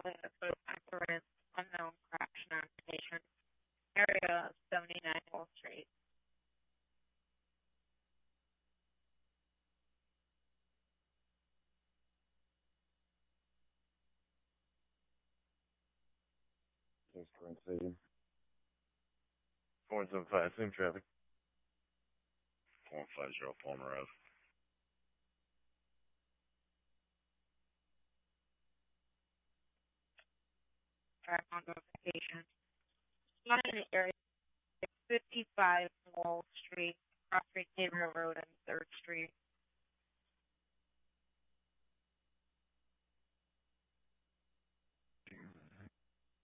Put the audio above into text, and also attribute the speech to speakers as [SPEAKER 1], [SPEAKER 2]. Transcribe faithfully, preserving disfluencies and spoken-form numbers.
[SPEAKER 1] calling the code occurrence unknown crash notification area of seventy-nine Wall Street.
[SPEAKER 2] Thanks, current stadium. four one seven five, same traffic.
[SPEAKER 3] four one five zero Palmer Ave.
[SPEAKER 1] Background notification. Not in the area fifty-five Wall Street, across Gabriel Road and third Street.